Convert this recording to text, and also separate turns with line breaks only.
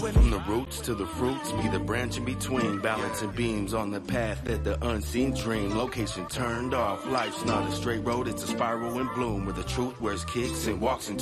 From the roots to the fruits, be the branch in between. Balancing beams on the path that the unseen dream. Location turned off. Life's not a straight road, it's a spiral in bloom. Where the truth wears kicks and walks into